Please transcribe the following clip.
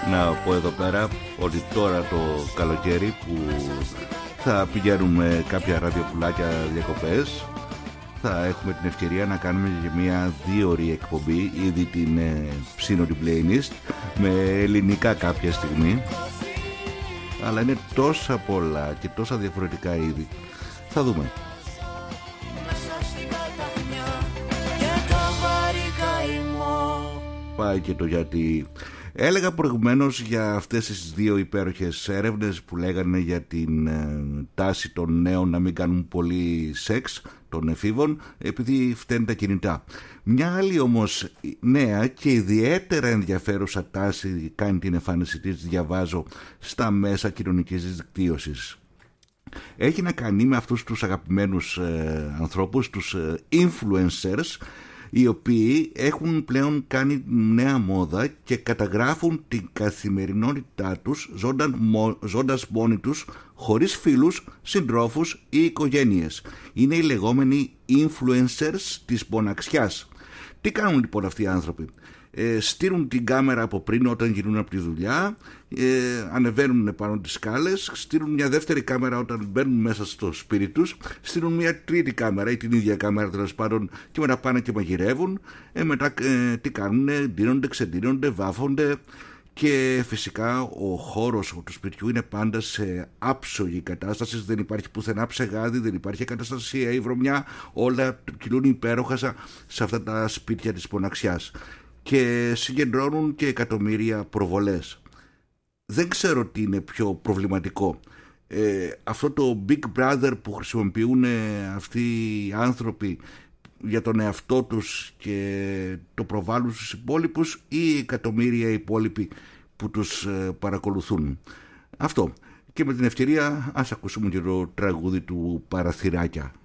Να πω εδώ πέρα ότι τώρα το καλοκαίρι που θα πηγαίνουμε κάποια ραδιοπουλάκια διακοπές, θα έχουμε την ευκαιρία να κάνουμε και μια 2ωρη εκπομπή. Ήδη την ψήνω την playlist με ελληνικά κάποια στιγμή, αλλά είναι τόσα πολλά και τόσα διαφορετικά είδη. Θα δούμε. Πάει και το γιατί. Έλεγα προηγουμένως για αυτές τις δύο υπέροχες έρευνες που λέγανε για την τάση των νέων να μην κάνουν πολύ σεξ, των εφήβων, επειδή φταίνουν τα κινητά. Μια άλλη όμως νέα και ιδιαίτερα ενδιαφέρουσα τάση κάνει την εμφάνιση της, διαβάζω, στα μέσα κοινωνικής δικτύωσης. Έχει να κάνει με αυτούς τους αγαπημένους ανθρώπους, τους influencers, οι οποίοι έχουν πλέον κάνει νέα μόδα και καταγράφουν την καθημερινότητά τους ζώντας μόνοι τους, χωρίς φίλους, συντρόφους ή οικογένειες. Είναι οι λεγόμενοι influencers της μοναξιάς. Τι κάνουν λοιπόν αυτοί οι άνθρωποι? Στείλουν την κάμερα από πριν όταν γυρνούν από τη δουλειά, ανεβαίνουν πάνω τις σκάλες, στείλουν μια δεύτερη κάμερα όταν μπαίνουν μέσα στο σπίτι τους, στείλουν μια τρίτη κάμερα ή την ίδια κάμερα τέλος πάντων, και μετά πάνε και μαγειρεύουν. Μετά τι κάνουν? Ντύνονται, ξεντύνονται, βάφονται. Και φυσικά ο χώρος του σπιτιού είναι πάντα σε άψογη κατάσταση. Δεν υπάρχει πουθενά ψεγάδι, δεν υπάρχει εγκαταστασία ή βρωμιά. Όλα κυλούν υπέροχα σε αυτά τα σπίτια της μοναξιάς και συγκεντρώνουν και εκατομμύρια προβολές. Δεν ξέρω τι είναι πιο προβληματικό, αυτό το Big Brother που χρησιμοποιούν αυτοί οι άνθρωποι για τον εαυτό τους και το προβάλλουν στους υπόλοιπους, ή οι εκατομμύρια υπόλοιποι που τους παρακολουθούν. Αυτό. Και με την ευκαιρία ας ακούσουμε και το τραγούδι του Παραθυράκια.